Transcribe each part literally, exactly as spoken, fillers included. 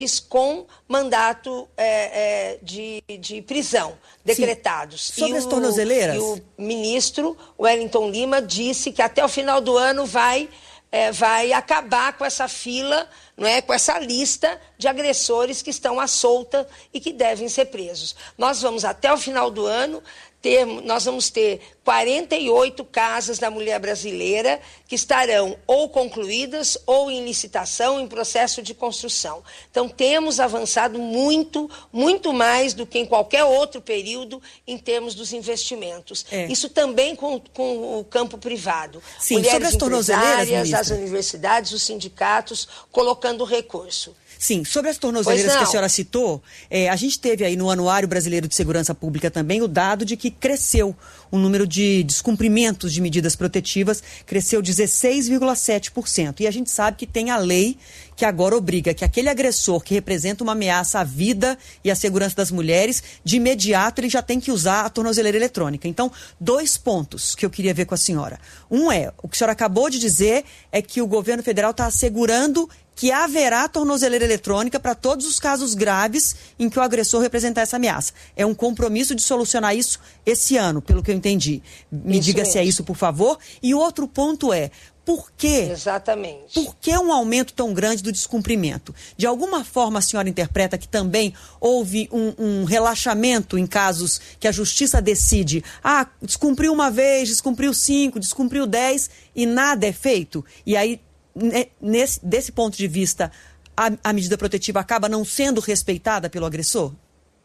com mandato é, é, de, de prisão decretados. Sim. Sobre e as o, tornozeleiras? E o ministro Wellington Lima disse que até o final do ano vai, é, vai acabar com essa fila, não é, com essa lista de agressores que estão à solta e que devem ser presos. Nós vamos até o final do ano ter, nós vamos ter quarenta e oito casas da mulher brasileira que estarão ou concluídas ou em licitação, em processo de construção. Então, temos avançado muito, muito mais do que em qualquer outro período em termos dos investimentos. É. Isso também com, com o campo privado. Sim, mulheres sobre as tornozeleiras, empresárias, as universidades, os sindicatos, colocando recurso. Sim, sobre as tornozeleiras que a senhora citou, é, a gente teve aí no Anuário Brasileiro de Segurança Pública também o dado de que cresceu o número de descumprimentos de medidas protetivas, cresceu dezesseis vírgula sete por cento. E a gente sabe que tem a lei que agora obriga que aquele agressor que representa uma ameaça à vida e à segurança das mulheres, de imediato ele já tem que usar a tornozeleira eletrônica. Então, dois pontos que eu queria ver com a senhora. Um é, o que a senhora acabou de dizer é que o governo federal está assegurando que haverá tornozeleira eletrônica para todos os casos graves em que o agressor representar essa ameaça. É um compromisso de solucionar isso esse ano, pelo que eu entendi. Me isso diga mesmo. Se é isso, por favor. E o outro ponto é, por quê? Exatamente. Por que um aumento tão grande do descumprimento? De alguma forma a senhora interpreta que também houve um, um relaxamento em casos que a justiça decide, ah, descumpriu uma vez, descumpriu cinco, descumpriu dez e nada é feito? E aí, nesse, desse ponto de vista, a, a medida protetiva acaba não sendo respeitada pelo agressor?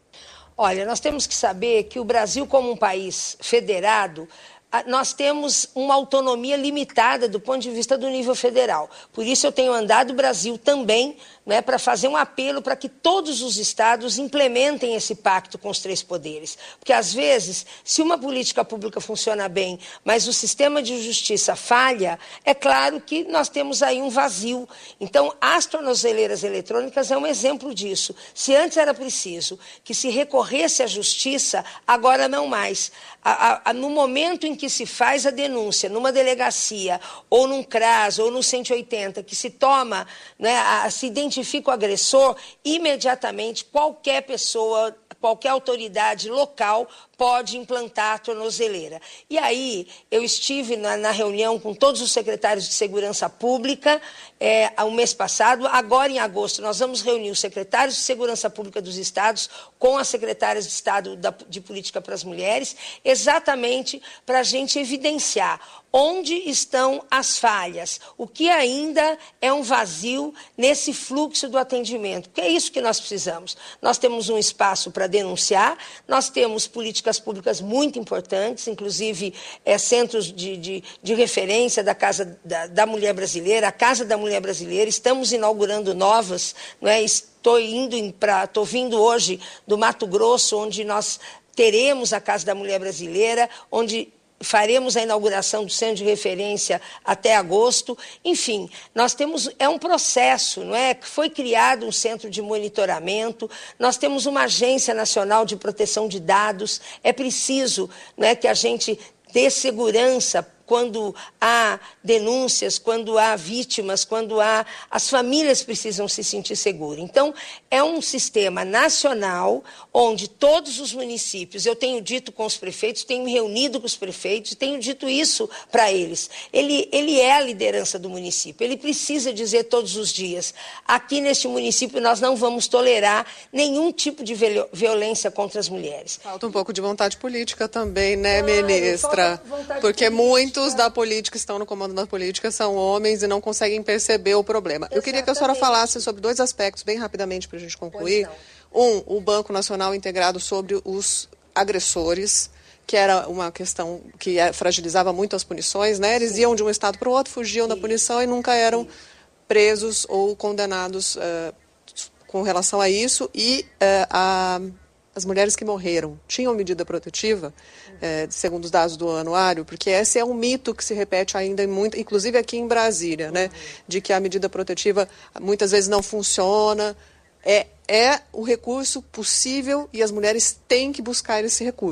Olha, nós temos que saber que o Brasil, como um país federado, nós temos uma autonomia limitada do ponto de vista do nível federal. Por isso eu tenho andado o Brasil também, né, para fazer um apelo para que todos os estados implementem esse pacto com os três poderes. Porque, às vezes, se uma política pública funciona bem, mas o sistema de justiça falha, é claro que nós temos aí um vazio. Então, as tornozeleiras eletrônicas é um exemplo disso. Se antes era preciso que se recorresse à justiça, agora não mais. A, a, no momento em que se faz a denúncia numa delegacia, ou num CRAS, ou no cento e oitenta, que se toma, né, a, se identifica o agressor, imediatamente qualquer pessoa, qualquer autoridade local pode implantar a tornozeleira. E aí, eu estive na, na reunião com todos os secretários de Segurança Pública, é, o mês passado. Agora, em agosto, nós vamos reunir os secretários de Segurança Pública dos estados com as secretárias de Estado da, de Política para as Mulheres, exatamente para a gente evidenciar onde estão as falhas, o que ainda é um vazio nesse fluxo do atendimento, porque é isso que nós precisamos. Nós temos um espaço para denunciar, nós temos políticas públicas muito importantes, inclusive é, centros de, de, de referência da Casa da, da Mulher Brasileira, a Casa da Mulher Brasileira, estamos inaugurando novas, não é? Estou indo para, estou vindo hoje do Mato Grosso, onde nós teremos a Casa da Mulher Brasileira, onde faremos a inauguração do centro de referência até agosto. Enfim, nós temos, é um processo, não é? Foi criado um centro de monitoramento, nós temos uma Agência Nacional de Proteção de Dados, é preciso, não é, que a gente dê segurança quando há denúncias, quando há vítimas, quando há... As famílias precisam se sentir seguras. Então, é um sistema nacional onde todos os municípios, eu tenho dito com os prefeitos, tenho me reunido com os prefeitos, tenho dito isso para eles. Ele, ele é a liderança do município, ele precisa dizer todos os dias, aqui neste município nós não vamos tolerar nenhum tipo de violência contra as mulheres. Falta um pouco de vontade política também, né, ministra? Porque muito Muitos da política estão no comando da política, são homens e não conseguem perceber o problema. Exatamente. Eu queria que a senhora falasse sobre dois aspectos, bem rapidamente, para a gente concluir. Um, o Banco Nacional Integrado sobre os agressores, que era uma questão que fragilizava muito as punições, né? Eles Sim. iam de um estado para o outro, fugiam Sim. da punição e nunca eram Sim. presos ou condenados uh, com relação a isso. E uh, a... as mulheres que morreram tinham medida protetiva, é, segundo os dados do anuário, porque esse é um mito que se repete ainda, muito, inclusive aqui em Brasília, né, de que a medida protetiva muitas vezes não funciona. É, é o recurso possível e as mulheres têm que buscar esse recurso.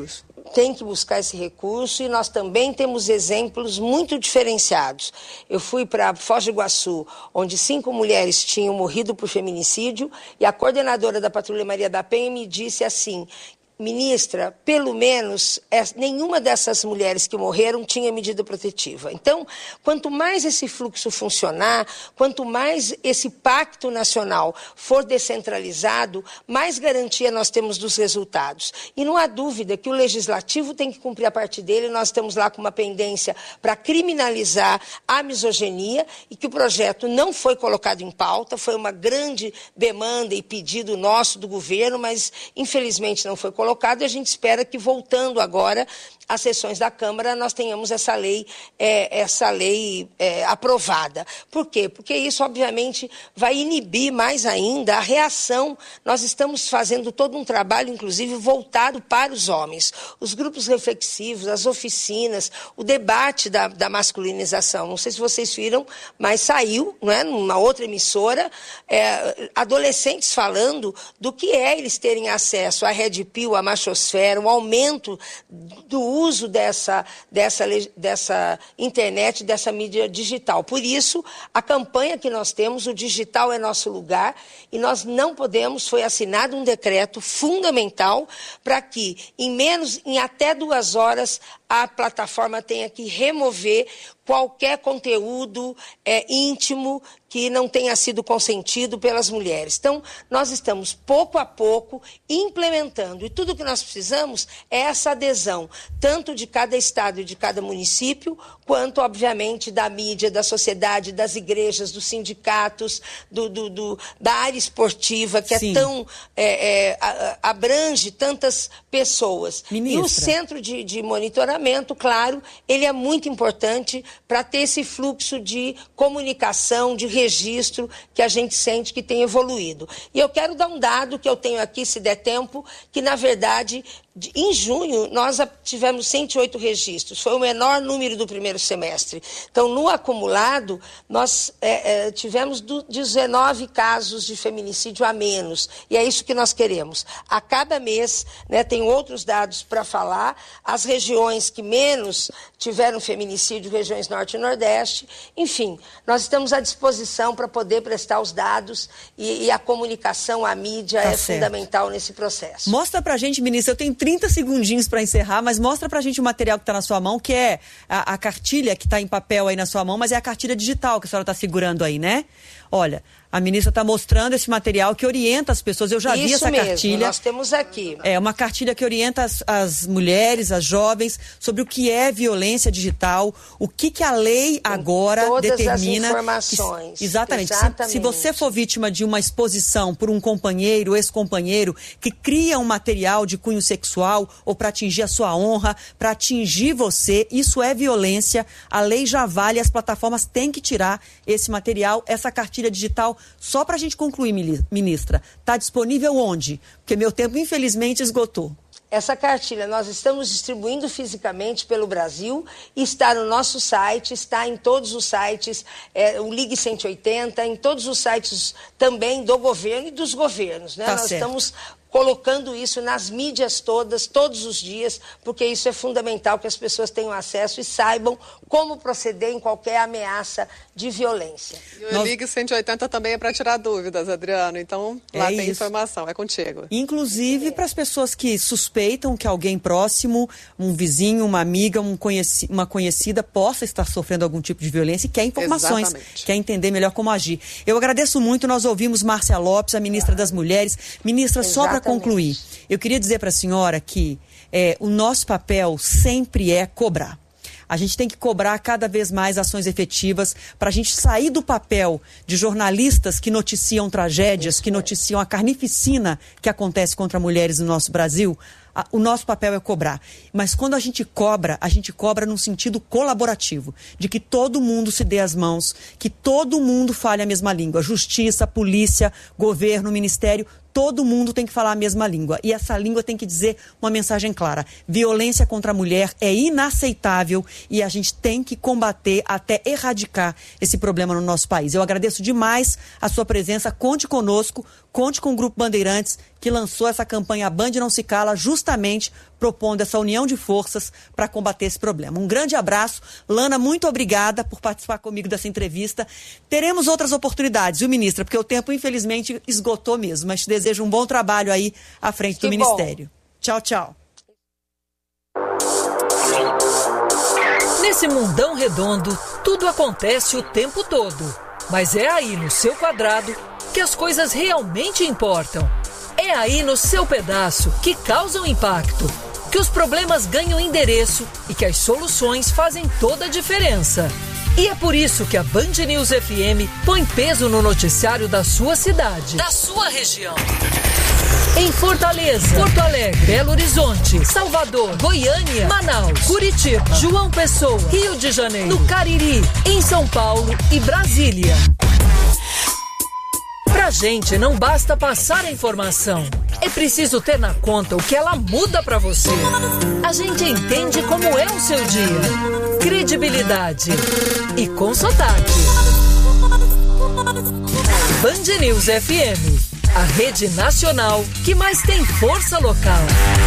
tem que buscar esse recurso e nós também temos exemplos muito diferenciados. Eu fui para Foz do Iguaçu, onde cinco mulheres tinham morrido por feminicídio, e a coordenadora da Patrulha Maria da Penha me disse assim: ministra, pelo menos é, nenhuma dessas mulheres que morreram tinha medida protetiva. Então, quanto mais esse fluxo funcionar, quanto mais esse pacto nacional for descentralizado, mais garantia nós temos dos resultados. E não há dúvida que o legislativo tem que cumprir a parte dele. Nós estamos lá com uma pendência para criminalizar a misoginia e que o projeto não foi colocado em pauta, foi uma grande demanda e pedido nosso do governo, mas infelizmente não foi colocado. colocado e a gente espera que, voltando agora às sessões da Câmara, nós tenhamos essa lei, é, essa lei é, aprovada. Por quê? Porque isso, obviamente, vai inibir mais ainda a reação. Nós estamos fazendo todo um trabalho, inclusive, voltado para os homens. Os grupos reflexivos, as oficinas, o debate da, da masculinização. Não sei se vocês viram, mas saiu, não é, numa outra emissora, é, adolescentes falando do que é eles terem acesso à Red Pill, à machosfera, um aumento do uso dessa, dessa, dessa internet, dessa mídia digital. Por isso, a campanha que nós temos, o digital é nosso lugar, e nós não podemos, foi assinado um decreto fundamental para que, em menos, em até duas horas, a plataforma tenha que remover qualquer conteúdo é, íntimo que não tenha sido consentido pelas mulheres. Então, nós estamos, pouco a pouco, implementando. E tudo o que nós precisamos é essa adesão, tanto de cada estado e de cada município, quanto, obviamente, da mídia, da sociedade, das igrejas, dos sindicatos, do, do, do, da área esportiva, que Sim. é tão é, é, abrange tantas pessoas. Ministra. E o centro de, de monitoramento, claro, ele é muito importante para ter esse fluxo de comunicação, de registro que a gente sente que tem evoluído. E eu quero dar um dado que eu tenho aqui, se der tempo, que, na verdade, em junho, nós tivemos cento e oito registros. Foi o menor número do primeiro semestre. Então, no acumulado, nós é, é, tivemos dezenove casos de feminicídio a menos. E é isso que nós queremos. A cada mês, né, tem outros dados para falar, as regiões que menos tiveram feminicídio, regiões Norte e Nordeste. Enfim, nós estamos à disposição para poder prestar os dados e, e a comunicação, a mídia tá é certo. Fundamental nesse processo. Mostra para a gente, ministra, eu tenho trinta segundinhos para encerrar, mas mostra pra gente o material que está na sua mão, que é a, a cartilha que está em papel aí na sua mão, mas é a cartilha digital que a senhora está segurando aí, né? Olha, a ministra está mostrando esse material que orienta as pessoas. Eu já Isso vi essa mesmo, cartilha. Nós temos aqui. É uma cartilha que orienta as, as mulheres, as jovens, sobre o que é violência digital, o que, que a lei agora todas determina. As informações. Que, exatamente. exatamente. Se, se você for vítima de uma exposição por um companheiro, ex-companheiro, que cria um material de cunho sexual ou para atingir a sua honra, para atingir você, isso é violência. A lei já vale, as plataformas têm que tirar esse material, essa cartilha digital. Só para a gente concluir, ministra, está disponível onde? Porque meu tempo, infelizmente, esgotou. Essa cartilha nós estamos distribuindo fisicamente pelo Brasil e está no nosso site, está em todos os sites, é, o Ligue cento e oitenta, em todos os sites também do governo e dos governos, né? Tá Nós certo. estamos colocando isso nas mídias todas, todos os dias, porque isso é fundamental que as pessoas tenham acesso e saibam como proceder em qualquer ameaça de violência. E o Nós... Ligue cento e oitenta também é para tirar dúvidas, Adriano, então lá é tem isso. Informação, é contigo. Inclusive para as pessoas que suspeitam que alguém próximo, um vizinho, uma amiga, um conheci... uma conhecida possa estar sofrendo algum tipo de violência e quer informações, Exatamente. Quer entender melhor como agir. Eu agradeço muito, nós ouvimos Márcia Lopes, a ministra das Mulheres. Ministra, Exatamente. Só para concluir, eu queria dizer para a senhora que é, o nosso papel sempre é cobrar. A gente tem que cobrar cada vez mais ações efetivas para a gente sair do papel de jornalistas que noticiam tragédias, que noticiam a carnificina que acontece contra mulheres no nosso Brasil. O nosso papel é cobrar. Mas quando a gente cobra, a gente cobra num sentido colaborativo, de que todo mundo se dê as mãos, que todo mundo fale a mesma língua. Justiça, polícia, governo, ministério, todo mundo tem que falar a mesma língua. E essa língua tem que dizer uma mensagem clara. Violência contra a mulher é inaceitável e a gente tem que combater até erradicar esse problema no nosso país. Eu agradeço demais a sua presença. Conte conosco. conte com o Grupo Bandeirantes, que lançou essa campanha Band Não Se Cala, justamente propondo essa união de forças para combater esse problema. Um grande abraço. Lana, muito obrigada por participar comigo dessa entrevista. Teremos outras oportunidades, viu, ministra? Porque o tempo, infelizmente, esgotou mesmo. Mas te desejo um bom trabalho aí à frente do Ministério. Tchau, tchau. Nesse mundão redondo, tudo acontece o tempo todo. Mas é aí no seu quadrado que as coisas realmente importam. É aí no seu pedaço que causam impacto, que os problemas ganham endereço e que as soluções fazem toda a diferença. E é por isso que a Band News F M põe peso no noticiário da sua cidade, da sua região. Em Fortaleza, Porto Alegre, Belo Horizonte, Salvador, Goiânia, Manaus, Curitiba, João Pessoa, Rio de Janeiro, no Cariri, em São Paulo e Brasília. Pra gente não basta passar a informação, é preciso ter na conta o que ela muda pra você. A gente entende como é o seu dia, credibilidade e com sotaque. Band News F M, a rede nacional que mais tem força local.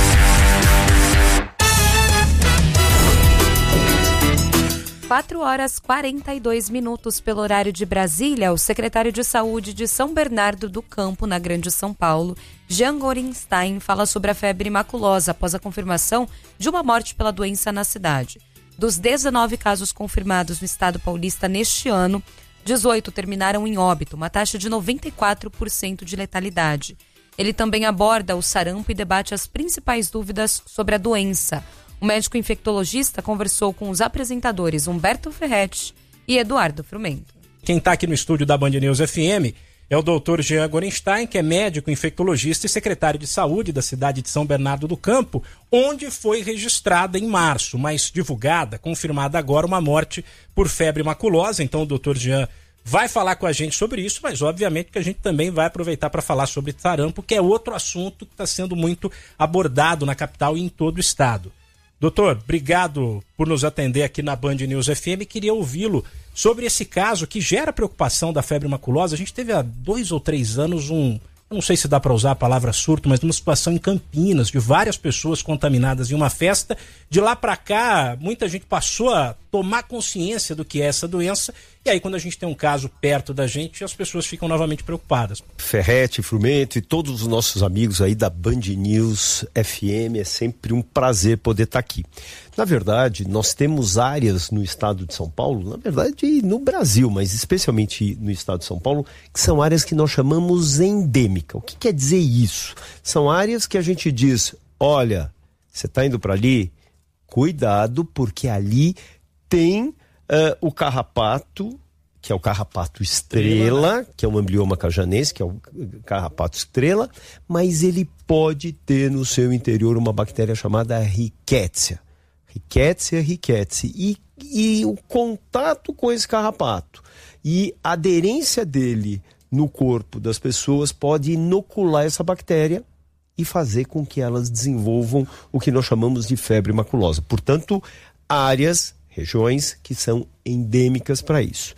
quatro horas e quarenta e dois minutos pelo horário de Brasília. O secretário de Saúde de São Bernardo do Campo, na Grande São Paulo, Jean Gorenstein, fala sobre a febre maculosa após a confirmação de uma morte pela doença na cidade. Dos dezenove casos confirmados no estado paulista neste ano, dezoito terminaram em óbito, uma taxa de noventa e quatro por cento de letalidade. Ele também aborda o sarampo e debate as principais dúvidas sobre a doença. O médico infectologista conversou com os apresentadores Humberto Ferretti e Eduardo Frumento. Quem está aqui no estúdio da Band News F M é o doutor Jean Gorenstein, que é médico infectologista e secretário de saúde da cidade de São Bernardo do Campo, onde foi registrada em março, mas divulgada, confirmada agora, uma morte por febre maculosa. Então o doutor Jean vai falar com a gente sobre isso, mas obviamente que a gente também vai aproveitar para falar sobre sarampo, que é outro assunto que está sendo muito abordado na capital e em todo o estado. Doutor, obrigado por nos atender aqui na Band News F M. Queria ouvi-lo sobre esse caso que gera preocupação da febre maculosa. A gente teve há dois ou três anos um, não sei se dá para usar a palavra surto, mas uma situação em Campinas, de várias pessoas contaminadas em uma festa. De lá para cá, muita gente passou a tomar consciência do que é essa doença, e aí quando a gente tem um caso perto da gente, as pessoas ficam novamente preocupadas. Ferretti, Frumento e todos os nossos amigos aí da Band News F M, é sempre um prazer poder estar aqui. Na verdade, nós temos áreas no estado de São Paulo, na verdade no Brasil, mas especialmente no estado de São Paulo, que são áreas que nós chamamos endêmica. O que quer dizer isso? São áreas que a gente diz, olha, você está indo para ali, cuidado, porque ali tem uh, o carrapato, que é o carrapato estrela, que é o amblioma cajanense, que é o carrapato estrela, mas ele pode ter no seu interior uma bactéria chamada Rickettsia. Rickettsia, Rickettsia. E, e o contato com esse carrapato e a aderência dele no corpo das pessoas pode inocular essa bactéria e fazer com que elas desenvolvam o que nós chamamos de febre maculosa. Portanto, áreas, regiões que são endêmicas para isso.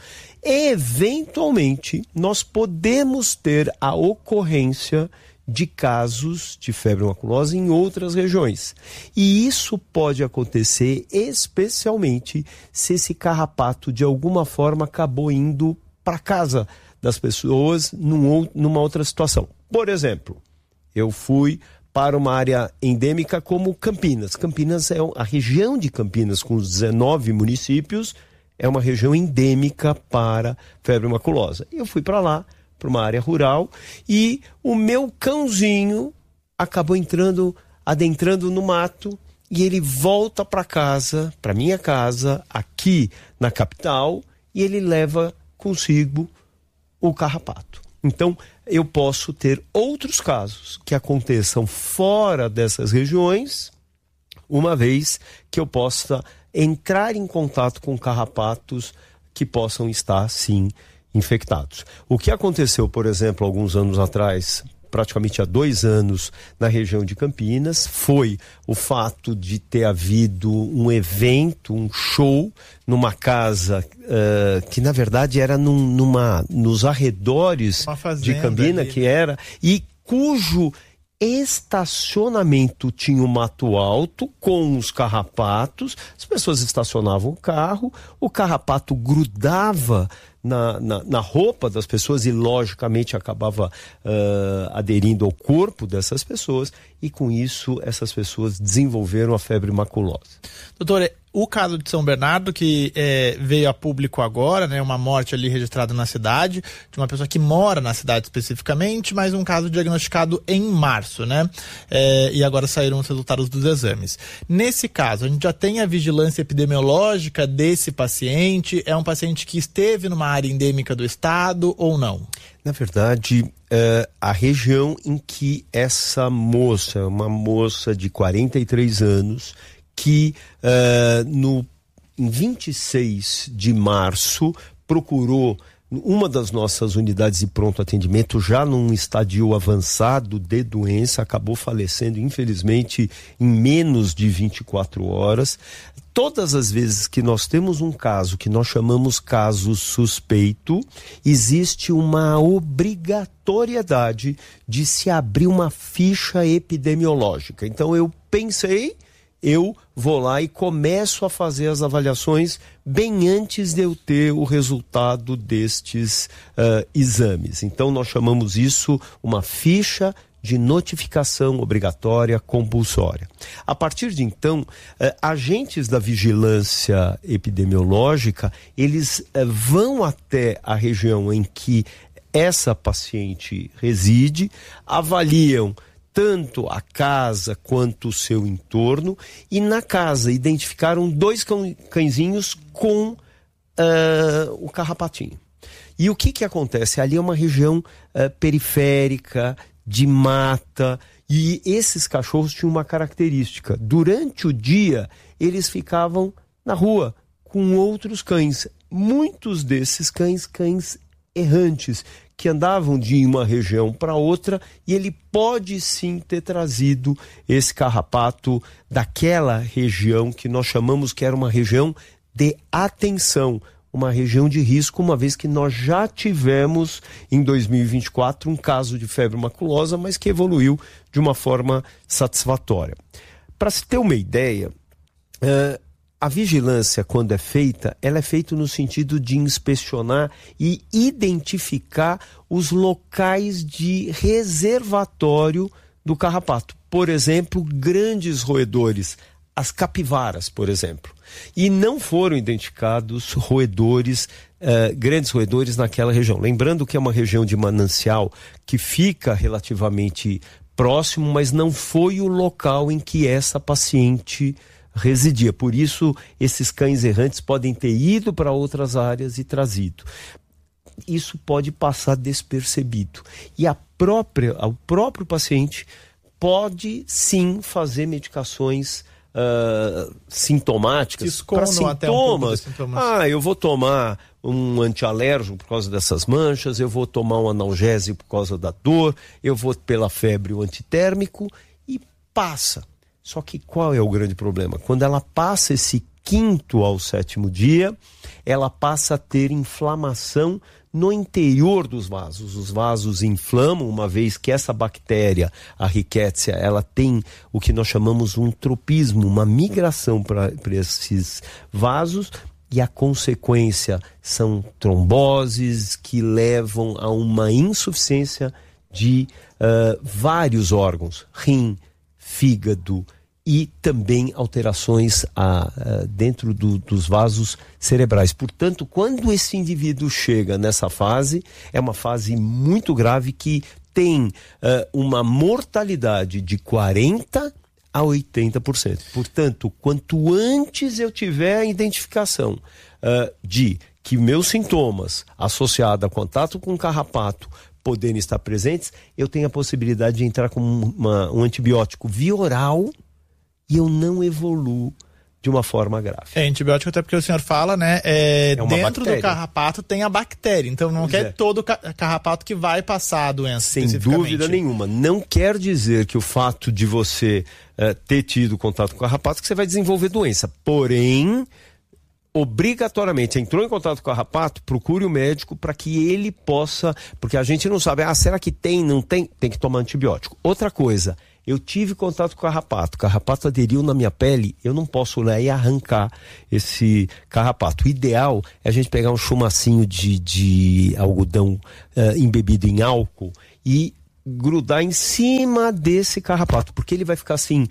Eventualmente, nós podemos ter a ocorrência de casos de febre maculosa em outras regiões. E isso pode acontecer especialmente se esse carrapato de alguma forma acabou indo para casa das pessoas num, numa outra situação. Por exemplo, eu fui para uma área endêmica como Campinas. Campinas é a região de Campinas, com os dezenove municípios, é uma região endêmica para febre maculosa. Eu fui para lá, para uma área rural, e o meu cãozinho acabou entrando, adentrando no mato, e ele volta para casa, para minha casa, aqui na capital, e ele leva consigo o carrapato. Então, eu posso ter outros casos que aconteçam fora dessas regiões, uma vez que eu possa entrar em contato com carrapatos que possam estar, sim, infectados. O que aconteceu, por exemplo, alguns anos atrás, praticamente há dois anos na região de Campinas, foi o fato de ter havido um evento, um show, numa casa uh, que na verdade era num, numa, nos arredores de Campinas, ali, que era, e cujo estacionamento tinha um mato alto com os carrapatos, as pessoas estacionavam o carro, o carrapato grudava na, na, na roupa das pessoas e logicamente acabava uh, aderindo ao corpo dessas pessoas, e com isso essas pessoas desenvolveram a febre maculosa. Doutor, o caso de São Bernardo, que é, veio a público agora, né, uma morte ali registrada na cidade, de uma pessoa que mora na cidade especificamente, mas um caso diagnosticado em março, né? É, e agora saíram os resultados dos exames. Nesse caso, a gente já tem a vigilância epidemiológica desse paciente? É um paciente que esteve numa área endêmica do estado ou não? Na verdade, uh, a região em que essa moça, uma moça de quarenta e três anos, que uh, no, em vinte e seis de março procurou uma das nossas unidades de pronto atendimento, já num estadio avançado de doença, acabou falecendo, infelizmente, em menos de vinte e quatro horas. Todas as vezes que nós temos um caso que nós chamamos caso suspeito, existe uma obrigatoriedade de se abrir uma ficha epidemiológica. Então eu pensei, eu vou lá e começo a fazer as avaliações bem antes de eu ter o resultado destes uh, exames. Então nós chamamos isso uma ficha de notificação obrigatória compulsória. A partir de então, eh, agentes da vigilância epidemiológica, eles eh, vão até a região em que essa paciente reside, avaliam tanto a casa quanto o seu entorno, e na casa identificaram dois cão, cãezinhos com uh, o carrapatinho. E o que que acontece? Ali é uma região uh, periférica, de mata, e esses cachorros tinham uma característica: durante o dia eles ficavam na rua com outros cães, muitos desses cães, cães errantes, que andavam de uma região para outra, e ele pode sim ter trazido esse carrapato daquela região que nós chamamos que era uma região de atenção, uma região de risco, uma vez que nós já tivemos em dois mil e vinte e quatro um caso de febre maculosa, mas que evoluiu de uma forma satisfatória. Para se ter uma ideia, uh, a vigilância, quando é feita, ela é feita no sentido de inspecionar e identificar os locais de reservatório do carrapato. Por exemplo, grandes roedores, as capivaras, por exemplo. E não foram identificados roedores, uh, grandes roedores naquela região. Lembrando que é uma região de manancial que fica relativamente próximo, mas não foi o local em que essa paciente residia. Por isso, esses cães errantes podem ter ido para outras áreas e trazido. Isso pode passar despercebido. E a própria, o próprio paciente pode sim fazer medicações Uh, sintomáticas para sintomas. Um ah, eu vou tomar um antialérgico por causa dessas manchas, eu vou tomar um analgésico por causa da dor, eu vou pela febre o antitérmico, e passa. Só que qual é o grande problema? Quando ela passa esse quinto ao sétimo dia, ela passa a ter inflamação no interior dos vasos. Os vasos inflamam, uma vez que essa bactéria, a Rickettsia, ela tem o que nós chamamos um tropismo, uma migração para esses vasos, e a consequência são tromboses que levam a uma insuficiência de uh, vários órgãos, rim, fígado, e também alterações a, a, dentro do, dos vasos cerebrais. Portanto, quando esse indivíduo chega nessa fase, é uma fase muito grave que tem uh, uma mortalidade de quarenta a oitenta por cento. Portanto, quanto antes eu tiver a identificação uh, de que meus sintomas associados a contato com carrapato poderem estar presentes, eu tenho a possibilidade de entrar com uma, um antibiótico via oral, e eu não evoluo de uma forma grave. É, antibiótico até porque o senhor fala, né, é, é dentro bactéria. do carrapato tem a bactéria, então não pois quer é. todo carrapato que vai passar a doença. Sem dúvida nenhuma. Não quer dizer que o fato de você uh, ter tido contato com o carrapato que você vai desenvolver doença. Porém, obrigatoriamente, entrou em contato com o carrapato, procure o médico para que ele possa, porque a gente não sabe, ah, será que tem, não tem? Tem que tomar antibiótico. Outra coisa, eu tive contato com o carrapato, o carrapato aderiu na minha pele, eu não posso lá e arrancar esse carrapato. O ideal é a gente pegar um chumacinho de, de algodão uh, embebido em álcool e grudar em cima desse carrapato, porque ele vai ficar assim,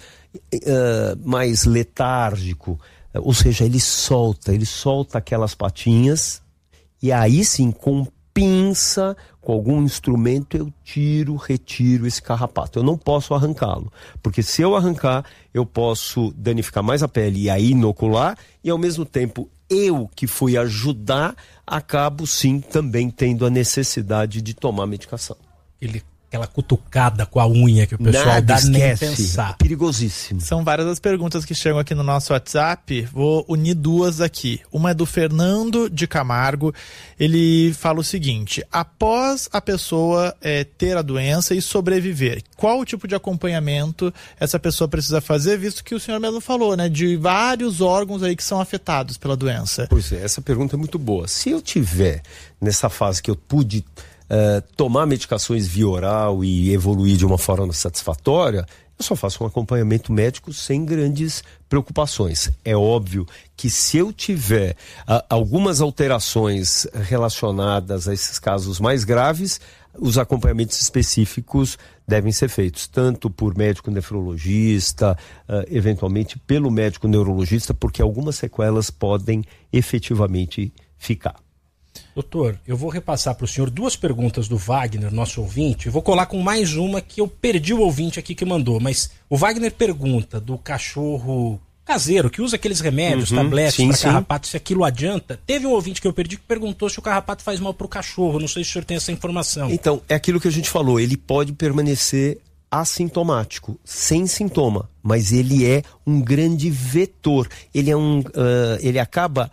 uh, mais letárgico, uh, ou seja, ele solta, ele solta aquelas patinhas e aí sim, com pinça, com algum instrumento, eu tiro, retiro esse carrapato. Eu não posso arrancá-lo, porque se eu arrancar, eu posso danificar mais a pele e aí inocular, e ao mesmo tempo, eu que fui ajudar, acabo sim também tendo a necessidade de tomar medicação. Ele... Aquela cutucada com a unha que o pessoal Nada, dá esquece. nem pensar. É perigosíssimo. São várias as perguntas que chegam aqui no nosso WhatsApp. Vou unir duas aqui. Uma é do Fernando de Camargo. Ele fala o seguinte: após a pessoa é, ter a doença e sobreviver, qual o tipo de acompanhamento essa pessoa precisa fazer, visto que o senhor mesmo falou, né, de vários órgãos aí que são afetados pela doença? Pois é, essa pergunta é muito boa. Se eu tiver nessa fase que eu pude Uh, tomar medicações via oral e evoluir de uma forma satisfatória, eu só faço um acompanhamento médico sem grandes preocupações. É óbvio que se eu tiver uh, algumas alterações relacionadas a esses casos mais graves, os acompanhamentos específicos devem ser feitos, tanto por médico nefrologista, uh, eventualmente pelo médico neurologista, porque algumas sequelas podem efetivamente ficar. Doutor, eu vou repassar para o senhor duas perguntas do Wagner, nosso ouvinte. Eu vou colar com mais uma que eu perdi o ouvinte aqui que mandou, mas o Wagner pergunta do cachorro caseiro, que usa aqueles remédios, uhum, tabletes para carrapato, se aquilo adianta. Teve um ouvinte que eu perdi que perguntou se o carrapato faz mal para o cachorro. Não sei se o senhor tem essa informação. Então, é aquilo que a gente falou, ele pode permanecer assintomático, sem sintoma, mas ele é um grande vetor. Ele é um, uh, ele acaba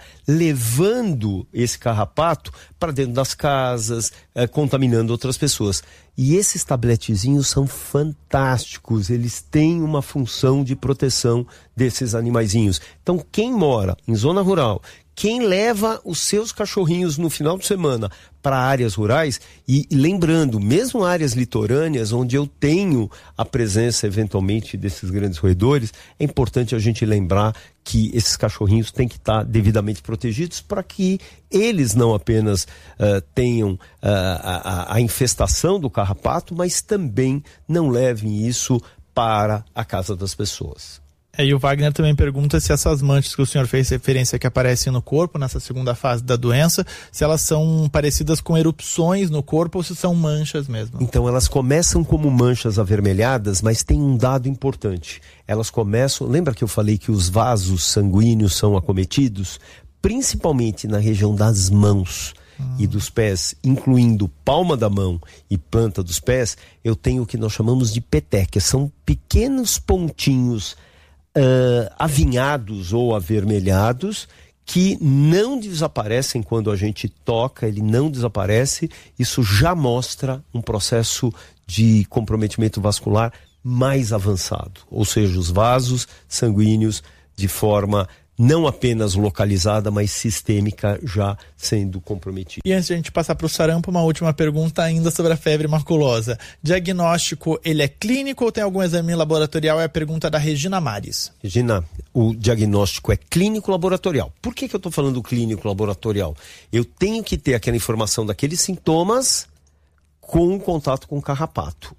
levando esse carrapato para dentro das casas, uh, contaminando outras pessoas. E esses tabletezinhos são fantásticos, eles têm uma função de proteção desses animaizinhos. Então, quem mora em zona rural, quem leva os seus cachorrinhos no final de semana para áreas rurais, e lembrando, mesmo áreas litorâneas, onde eu tenho a presença eventualmente desses grandes roedores, é importante a gente lembrar que esses cachorrinhos têm que estar devidamente protegidos para que eles não apenas uh, tenham uh, a, a infestação do carrapato, mas também não levem isso para a casa das pessoas. É, e o Wagner também pergunta se essas manchas que o senhor fez referência que aparecem no corpo, nessa segunda fase da doença, se elas são parecidas com erupções no corpo ou se são manchas mesmo. Então, elas começam como manchas avermelhadas, mas tem um dado importante. Elas começam... Lembra que eu falei que os vasos sanguíneos são acometidos? Principalmente na região das mãos hum. e dos pés, incluindo palma da mão e planta dos pés, eu tenho o que nós chamamos de petequias. São pequenos pontinhos Uh, avinhados ou avermelhados que não desaparecem quando a gente toca, ele não desaparece. Isso já mostra um processo de comprometimento vascular mais avançado, ou seja, os vasos sanguíneos de forma não apenas localizada, mas sistêmica já sendo comprometida. E antes de a gente passar para o sarampo, uma última pergunta ainda sobre a febre maculosa. Diagnóstico, ele é clínico ou tem algum exame laboratorial? É a pergunta da Regina Mares. Regina, o diagnóstico é clínico laboratorial. Por que que eu estou falando clínico laboratorial? Eu tenho que ter aquela informação daqueles sintomas com contato com o carrapato.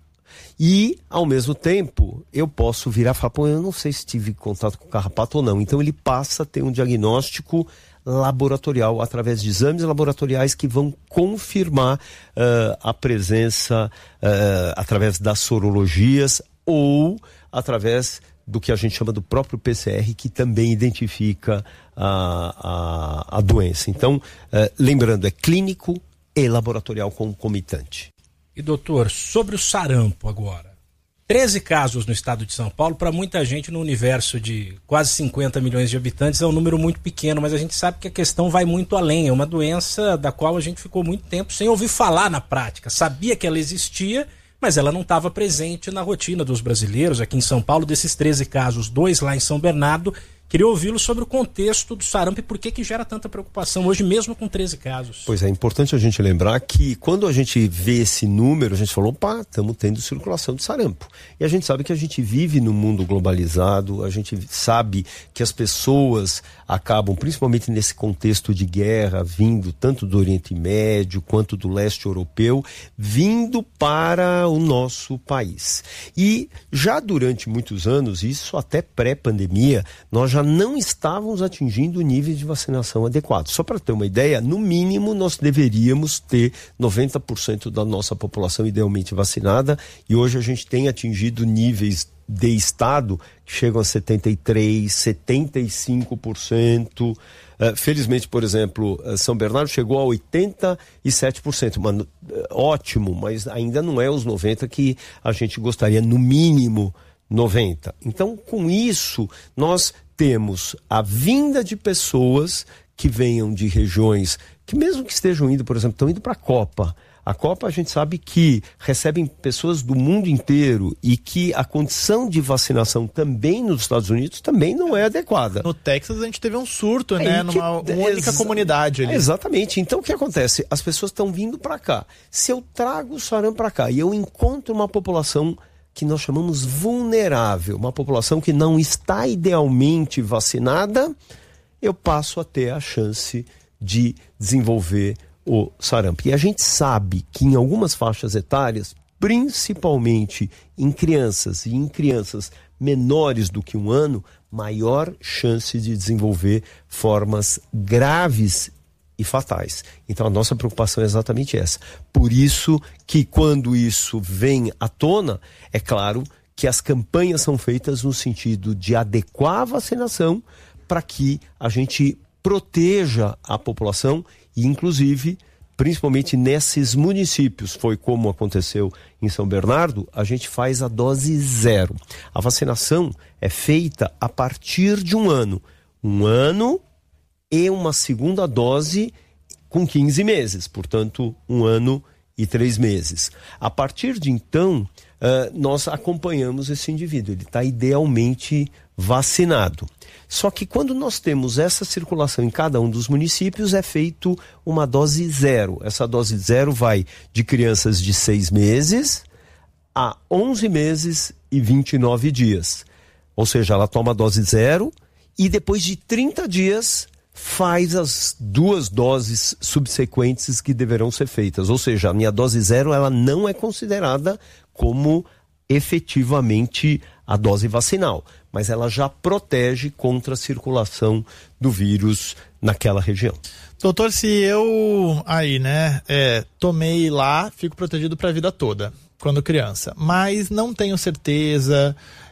E, ao mesmo tempo, eu posso virar e falar, pô, eu não sei se tive contato com o carrapato ou não. Então ele passa a ter um diagnóstico laboratorial através de exames laboratoriais que vão confirmar uh, a presença uh, através das sorologias ou através do que a gente chama do próprio P C R, que também identifica a, a, a doença. Então, uh, lembrando, é clínico e laboratorial concomitante. E doutor, sobre o sarampo agora, treze casos no estado de São Paulo, para muita gente no universo de quase cinquenta milhões de habitantes é um número muito pequeno, mas a gente sabe que a questão vai muito além. É uma doença da qual a gente ficou muito tempo sem ouvir falar na prática. Sabia que ela existia, mas ela não estava presente na rotina dos brasileiros. Aqui em São Paulo, desses treze casos, dois lá em São Bernardo. Queria ouvi-lo sobre o contexto do sarampo e por que que gera tanta preocupação hoje, mesmo com treze casos. Pois é, é importante a gente lembrar que quando a gente vê esse número, a gente falou, opa, estamos tendo circulação de sarampo. E a gente sabe que a gente vive num mundo globalizado, a gente sabe que as pessoas acabam, principalmente nesse contexto de guerra, vindo tanto do Oriente Médio quanto do leste europeu, vindo para o nosso país. E já durante muitos anos, isso até pré-pandemia, nós já já não estávamos atingindo níveis de vacinação adequados. Só para ter uma ideia, no mínimo nós deveríamos ter noventa por cento da nossa população idealmente vacinada e hoje a gente tem atingido níveis de estado que chegam a setenta e três por cento, setenta e cinco por cento. Uh, felizmente, por exemplo, São Bernardo chegou a oitenta e sete por cento. Mano, uh, ótimo, mas ainda não é os noventa por cento que a gente gostaria, no mínimo noventa por cento. Então, com isso, nós temos a vinda de pessoas que venham de regiões que, mesmo que estejam indo, por exemplo, estão indo para a Copa. A Copa a gente sabe que recebem pessoas do mundo inteiro e que a condição de vacinação também nos Estados Unidos também não é adequada. No Texas a gente teve um surto, é, né? Que, Numa única comunidade ali. É, exatamente. Então o que acontece? As pessoas estão vindo para cá. Se eu trago o sarampo para cá e eu encontro uma população que nós chamamos vulnerável, uma população que não está idealmente vacinada, eu passo a ter a chance de desenvolver o sarampo. E a gente sabe que em algumas faixas etárias, principalmente em crianças e em crianças menores do que um ano, maior chance de desenvolver formas graves e fatais. Então a nossa preocupação é exatamente essa. Por isso que quando isso vem à tona, é claro que as campanhas são feitas no sentido de adequar a vacinação para que a gente proteja a população e, inclusive, principalmente nesses municípios, foi como aconteceu em São Bernardo, a gente faz a dose zero. A vacinação é feita a partir de um ano. Um ano e uma segunda dose com quinze meses, portanto, um ano e três meses. A partir de então, uh, nós acompanhamos esse indivíduo, ele está idealmente vacinado. Só que quando nós temos essa circulação em cada um dos municípios, é feito uma dose zero. Essa dose zero vai de crianças de seis meses a onze meses e vinte e nove dias. Ou seja, ela toma a dose zero e depois de trinta dias faz as duas doses subsequentes que deverão ser feitas. Ou seja, a minha dose zero ela não é considerada como efetivamente a dose vacinal, mas ela já protege contra a circulação do vírus naquela região. Doutor, se eu aí, né, é, tomei lá, fico protegido para a vida toda, quando criança, mas não tenho certeza,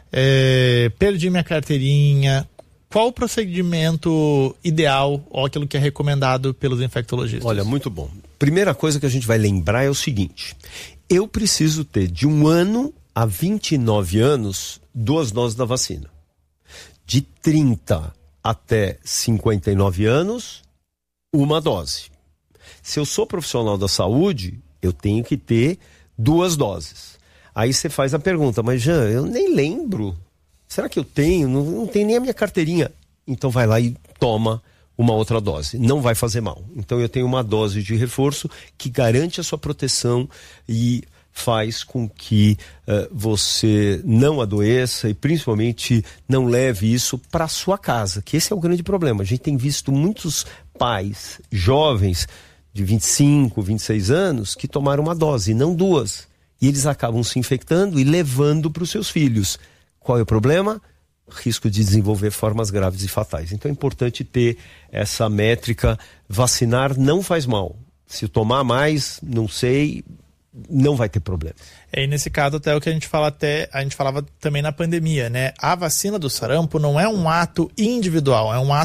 é, perdi minha carteirinha, qual o procedimento ideal ou aquilo que é recomendado pelos infectologistas? Olha, muito bom. Primeira coisa que a gente vai lembrar é o seguinte: eu preciso ter de um ano a vinte e nove anos duas doses da vacina. De trinta até cinquenta e nove anos, uma dose. Se eu sou profissional da saúde, eu tenho que ter duas doses. Aí você faz a pergunta, mas Jean, eu nem lembro. Será que eu tenho? Não, não tenho nem a minha carteirinha. Então vai lá e toma uma outra dose. Não vai fazer mal. Então eu tenho uma dose de reforço que garante a sua proteção e faz com que uh, você não adoeça e principalmente não leve isso para sua casa, que esse é o grande problema. A gente tem visto muitos pais jovens de vinte e cinco, vinte e seis anos que tomaram uma dose, não duas. E eles acabam se infectando e levando para os seus filhos. Qual é o problema? Risco de desenvolver formas graves e fatais. Então é importante ter essa métrica. Vacinar não faz mal. Se tomar mais, não sei, não vai ter problema. É, e nesse caso até o que a gente fala até, a gente falava também na pandemia, né? A vacina do sarampo não é um ato individual, é um ato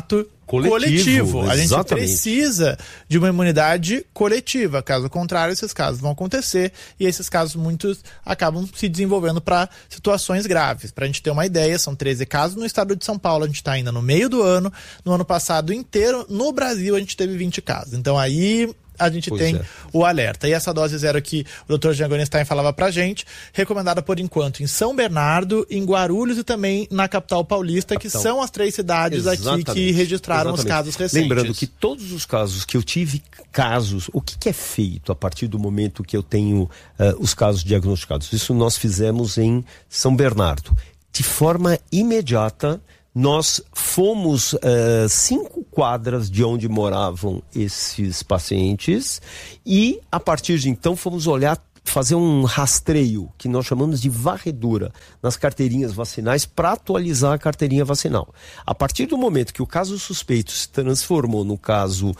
coletivo. coletivo. A gente precisa de uma imunidade coletiva. Caso contrário, esses casos vão acontecer e esses casos muitos acabam se desenvolvendo para situações graves. Para a gente ter uma ideia, são treze casos no estado de São Paulo, a gente está ainda no meio do ano. No ano passado inteiro, no Brasil, a gente teve vinte casos. Então aí a gente pois tem é. o alerta. E essa dose zero que o doutor Jean Gorenstein falava pra gente, recomendada por enquanto em São Bernardo, em Guarulhos e também na capital paulista, capital. que são as três cidades Exatamente. aqui que registraram Exatamente. os casos recentes. Lembrando que todos os casos que eu tive casos, o que, que é feito a partir do momento que eu tenho uh, os casos diagnosticados? Isso nós fizemos em São Bernardo. De forma imediata, nós fomos uh, cinco quadras de onde moravam esses pacientes e, a partir de então, fomos olhar, fazer um rastreio, que nós chamamos de varredura, nas carteirinhas vacinais para atualizar a carteirinha vacinal. A partir do momento que o caso suspeito se transformou no caso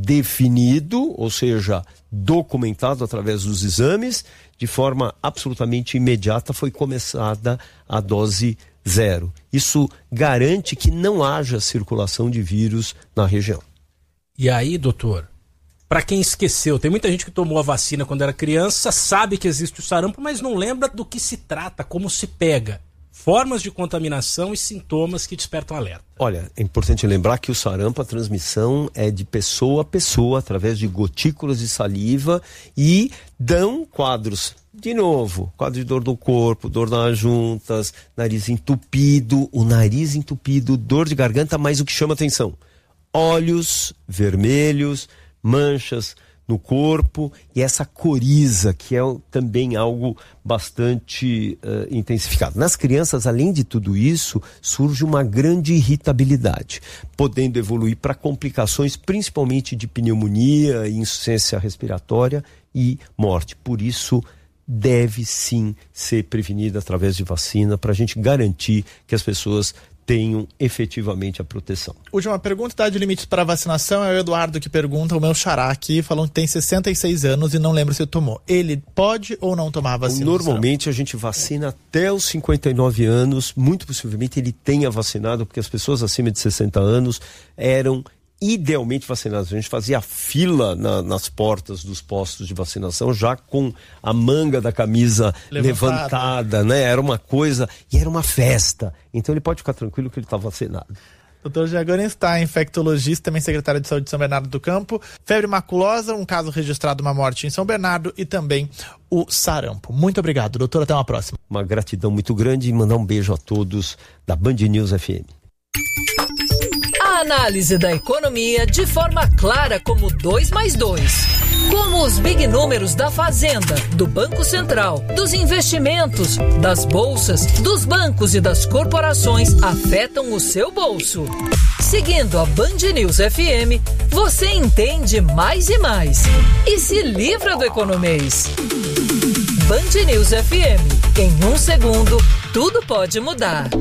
definido, ou seja, documentado através dos exames, de forma absolutamente imediata foi começada a dose zero. Isso garante que não haja circulação de vírus na região. E aí, doutor, para quem esqueceu, tem muita gente que tomou a vacina quando era criança, sabe que existe o sarampo, mas não lembra do que se trata, como se pega. Formas de contaminação e sintomas que despertam alerta. Olha, é importante lembrar que o sarampo, a transmissão é de pessoa a pessoa, através de gotículas de saliva e dão quadros. De novo, quadro de dor do corpo, dor nas juntas, nariz entupido, o nariz entupido, dor de garganta, mas o que chama atenção, olhos vermelhos, manchas no corpo e essa coriza, que é também algo bastante uh, intensificado. Nas crianças, além de tudo isso, surge uma grande irritabilidade, podendo evoluir para complicações, principalmente de pneumonia, insuficiência respiratória e morte. Por isso, deve sim ser prevenida através de vacina para a gente garantir que as pessoas tenham efetivamente a proteção. Última pergunta, idade de limites para vacinação, é o Eduardo que pergunta, o meu xará aqui, falando que tem sessenta e seis anos e não lembra se tomou. Ele pode ou não tomar a vacina? Normalmente a gente vacina até os cinquenta e nove anos, muito possivelmente ele tenha vacinado, porque as pessoas acima de sessenta anos eram idealmente vacinados. A gente fazia fila na, nas portas dos postos de vacinação já com a manga da camisa levantada, levantada, né? Era uma coisa e era uma festa. Então ele pode ficar tranquilo que ele está vacinado. doutor Jean Gorenstein, infectologista, também secretário de Saúde de São Bernardo do Campo. Febre maculosa, um caso registrado, uma morte em São Bernardo e também o sarampo. Muito obrigado, doutor. Até uma próxima. Uma gratidão muito grande e mandar um beijo a todos da Band News F M. A análise da economia de forma clara como dois mais dois. Como os big números da Fazenda, do Banco Central, dos investimentos, das bolsas, dos bancos e das corporações afetam o seu bolso. Seguindo a Band News F M, você entende mais e mais e se livra do economês. Band News F M. Em um segundo, tudo pode mudar.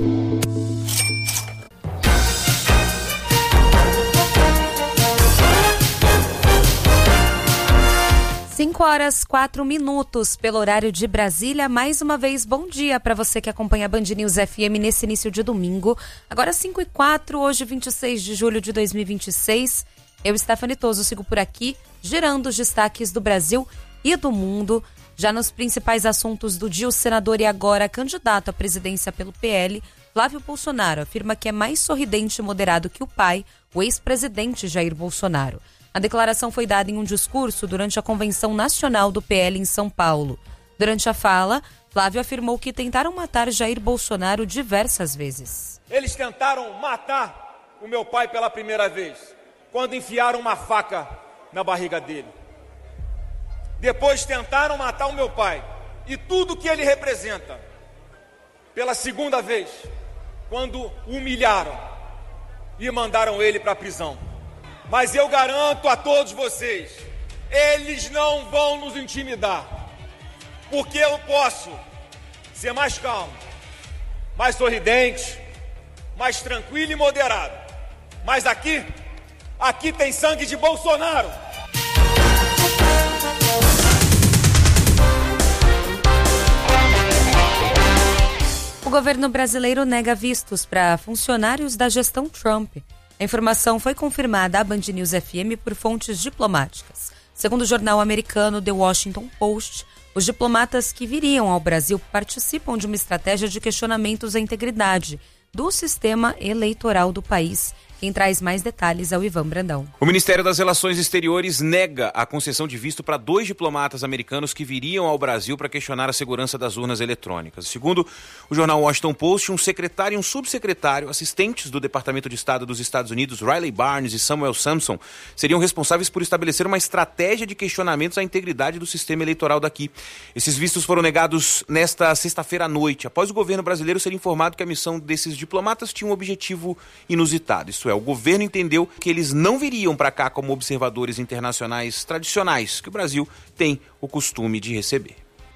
cinco horas, quatro minutos pelo horário de Brasília. Mais uma vez, bom dia para você que acompanha a Band News F M nesse início de domingo. Agora cinco e quatro, hoje vinte e seis de julho de dois mil e vinte e seis. Eu, Stephanie Toso, sigo por aqui, gerando os destaques do Brasil e do mundo. Já nos principais assuntos do dia, o senador e agora candidato à presidência pelo P L, Flávio Bolsonaro, afirma que é mais sorridente e moderado que o pai, o ex-presidente Jair Bolsonaro. A declaração foi dada em um discurso durante a Convenção Nacional do P L em São Paulo. Durante a fala, Flávio afirmou que tentaram matar Jair Bolsonaro diversas vezes. Eles tentaram matar o meu pai pela primeira vez, quando enfiaram uma faca na barriga dele. Depois tentaram matar o meu pai e tudo que ele representa pela segunda vez, quando o humilharam e mandaram ele para a prisão. Mas eu garanto a todos vocês, eles não vão nos intimidar, porque eu posso ser mais calmo, mais sorridente, mais tranquilo e moderado. Mas aqui, aqui tem sangue de Bolsonaro. O governo brasileiro nega vistos para funcionários da gestão Trump. A informação foi confirmada à Band News F M por fontes diplomáticas. Segundo o jornal americano The Washington Post, os diplomatas que viriam ao Brasil participam de uma estratégia de questionamentos à integridade do sistema eleitoral do país. Quem traz mais detalhes é o Ivan Brandão. O Ministério das Relações Exteriores nega a concessão de visto para dois diplomatas americanos que viriam ao Brasil para questionar a segurança das urnas eletrônicas. Segundo o jornal Washington Post, um secretário e um subsecretário, assistentes do Departamento de Estado dos Estados Unidos, Riley Barnes e Samuel Sampson, seriam responsáveis por estabelecer uma estratégia de questionamentos à integridade do sistema eleitoral daqui. Esses vistos foram negados nesta sexta-feira à noite, após o governo brasileiro ser informado que a missão desses diplomatas tinha um objetivo inusitado. Isso é, o governo entendeu que eles não viriam para cá como observadores internacionais tradicionais, que o Brasil tem o costume de receber.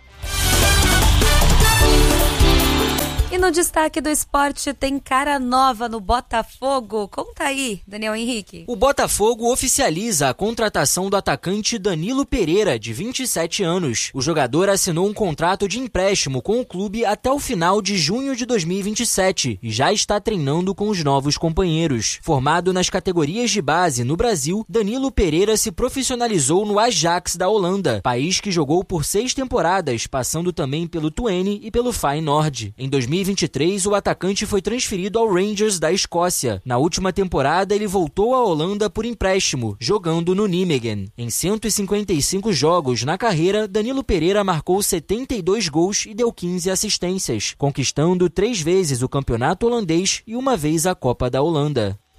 E no destaque do esporte tem cara nova no Botafogo. Conta aí, Daniel Henrique. O Botafogo oficializa a contratação do atacante Danilo Pereira, de vinte e sete anos. O jogador assinou um contrato de empréstimo com o clube até o final de junho de dois mil e vinte e sete e já está treinando com os novos companheiros. Formado nas categorias de base no Brasil, Danilo Pereira se profissionalizou no Ajax da Holanda, país que jogou por seis temporadas, passando também pelo Twente e pelo Feyenoord. Em dois mil e vinte e três, o atacante foi transferido ao Rangers da Escócia. Na última temporada, ele voltou à Holanda por empréstimo, jogando no Nijmegen. Em cento e cinquenta e cinco jogos na carreira, Danilo Pereira marcou setenta e dois gols e deu quinze assistências, conquistando três vezes o campeonato holandês e uma vez a Copa da Holanda.